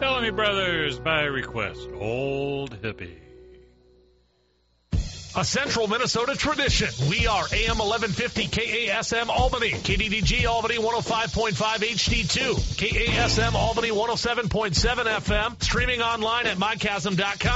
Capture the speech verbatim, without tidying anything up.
Bellamy Brothers by request. Old Hippie. A Central Minnesota tradition. We are A M eleven fifty K A S M Albany, K D D G Albany one oh five point five H D two, K A S M Albany one oh seven point seven F M, streaming online at my chasm dot com.